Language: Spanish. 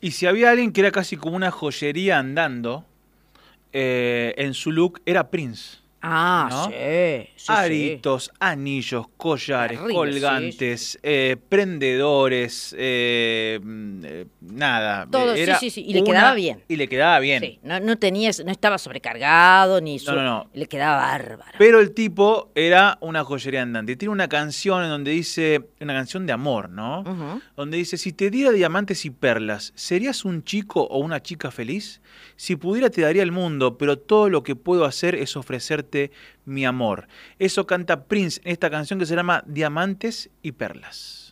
Y si había alguien que era casi como una joyería andando, en su look era Prince, Ah, sí, ¿no? sí, sí. Aritos, anillos, collares, Terrible, sí, sí, sí. colgantes, prendedores, nada. Todo, sí, Era sí, sí. Y le quedaba una... bien. Y le quedaba bien. Sí, no, no tenías, no estaba sobrecargado, No, no, no. le quedaba bárbaro. Pero el tipo era una joyería andante. Tiene una canción en donde dice, una canción de amor, ¿no? Ujú. Donde dice, si te diera diamantes y perlas, ¿serías un chico o una chica feliz? Si pudiera te daría el mundo, pero todo lo que puedo hacer es ofrecerte mi amor. Eso canta Prince en esta canción que se llama Diamantes y Perlas.